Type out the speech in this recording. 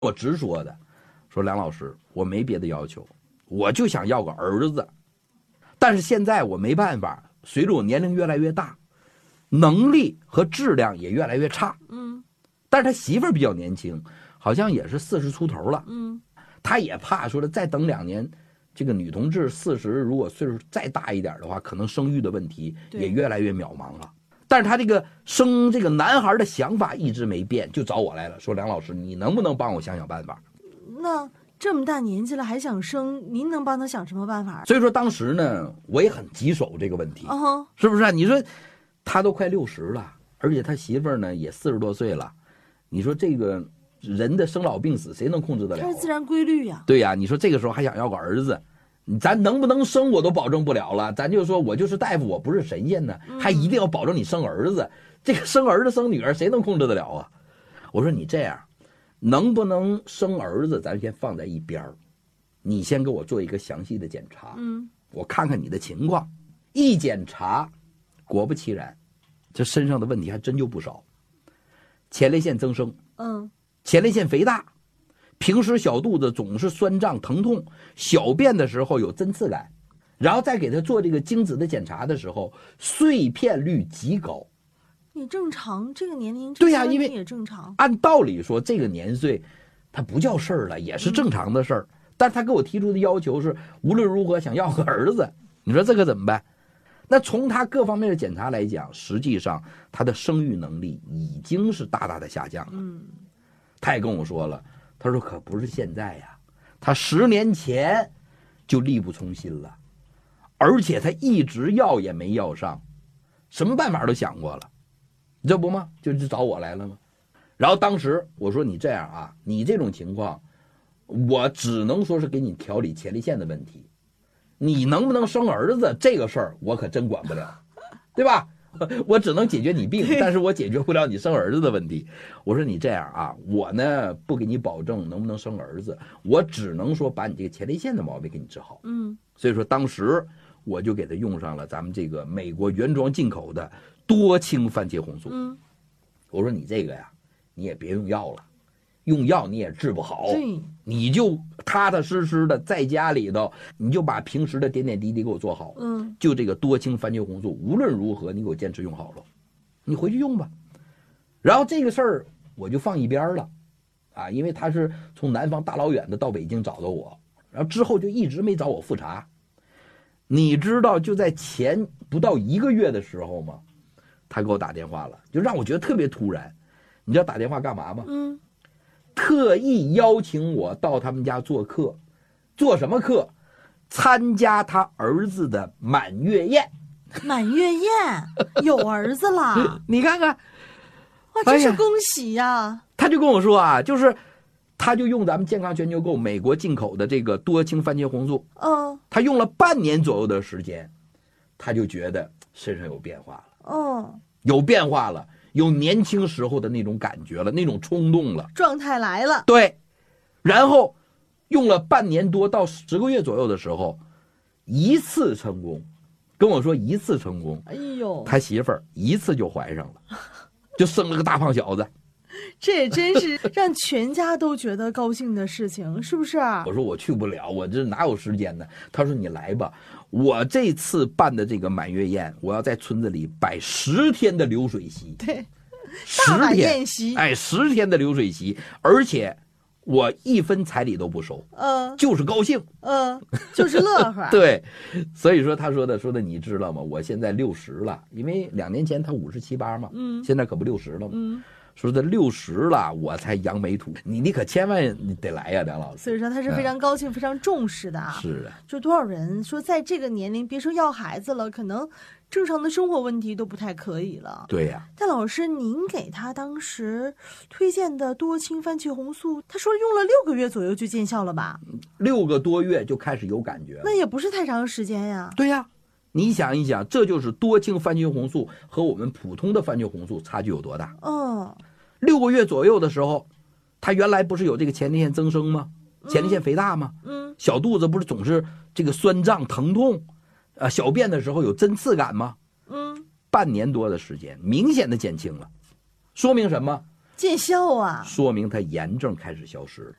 我直说的，说梁老师，我没别的要求，我就想要个儿子。但是现在我没办法，随着我年龄越来越大，能力和质量也越来越差。但是他媳妇儿比较年轻，好像也是40出头了。他也怕说的再等2年，这个女同志40，如果岁数再大一点的话，可能生育的问题也越来越渺茫了。但是他这个生这个男孩的想法一直没变，就找我来了，说梁老师，你能不能帮我想想办法？ 那这么大年纪了还想生，您能帮他想什么办法？ 所以说当时呢，我也很棘手这个问题，是不是啊？你说他都快60了，而且他媳妇儿呢也40多岁了，你说这个人的生老病死谁能控制得了？ 它是自然规律呀。 对呀，你说这个时候还想要个儿子，咱能不能生我都保证不了了，咱就说我就是大夫，我不是神仙呢，还一定要保证你生儿子，这个生儿子生女儿谁能控制得了啊？我说你这样，能不能生儿子咱先放在一边，你先给我做一个详细的检查，我看看你的情况。一检查，果不其然，这身上的问题还真就不少，前列腺增生，前列腺肥大，平时小肚子总是酸胀疼痛，小便的时候有针刺感，然后再给他做这个精子的检查的时候，碎片率极高。 你正常，这个年龄对呀，因为也正常。 按道理说这个年岁，他不叫事儿了，也是正常的事儿。但是他给我提出的要求是无论如何想要个儿子，你说这可怎么办？那从他各方面的检查来讲，实际上他的生育能力已经是大大的下降了。他也跟我说了，他说可不是现在呀，他10年前就力不从心了，而且他一直要也没要上，什么办法都想过了，这不吗？就找我来了吗？然后当时我说你这样啊，你这种情况，我只能说是给你调理前列腺的问题，你能不能生儿子这个事儿我可真管不了，对吧？我只能解决你病，但是我解决不了你生儿子的问题。我说你这样啊，我呢不给你保证能不能生儿子，我只能说把你这个前列腺的毛病给你治好。所以说当时我就给他用上了咱们这个美国原装进口的多氢番茄红素。我说你这个呀，你也别用药了，用药你也治不好，你就踏踏实实的在家里头，你就把平时的点点滴滴给我做好。就这个多氢番茄红素，无论如何你给我坚持用好了，你回去用吧。然后这个事儿我就放一边了，啊，因为他是从南方大老远的到北京找到我，然后之后就一直没找我复查。你知道就在前不到1个月的时候吗？他给我打电话了，就让我觉得特别突然。你知道打电话干嘛吗？特意邀请我到他们家做客，做什么客？参加他儿子的满月宴。 满月宴有儿子啦！ 你看看， 哇，真是恭喜呀！ 他就跟我说啊，就是他就用咱们健康全球购美国进口的这个多氢番茄红素，他用了半年左右的时间，他就觉得身上有变化了，有变化了。有年轻时候的那种感觉了，那种冲动了， 状态来了。 对，然后用了半年多到10个月左右的时候，一次成功，跟我说一次成功。 哎呦， 他媳妇儿一次就怀上了，就生了个大胖小子。 这也真是让全家都觉得高兴的事情，是不是啊？ 我说我去不了，我这哪有时间呢？他说你来吧，我这次办的这个满月宴，我要在村子里摆10天的流水席。 对，大摆宴席。 哎，10天的流水席，而且我1分彩礼都不收，就是高兴， 就是乐呵。 对，所以说他说的你知道吗？我现在60了，因为2年前他57、58嘛，现在可不60了嘛。说这60了，我才扬眉吐，你可千万你得来呀，梁老师。 所以说他是非常高兴、非常重视的啊。 是啊， 就多少人说在这个年龄，别说要孩子了，可能正常的生活问题都不太可以了。 对呀。 但老师，您给他当时推荐的多氢番茄红素，他说用了6个月左右就见效了吧？6 个多月就开始有感觉了， 那也不是太长时间呀。 对呀。你想一想，这就是多氢番茄红素和我们普通的番茄红素差距有多大？6个月左右的时候，他原来不是有这个前列腺增生吗？前列腺肥大吗？小肚子不是总是这个酸胀疼痛，小便的时候有针刺感吗？半年多的时间，明显的减轻了，说明什么？ 见效啊， 说明他炎症开始消失了。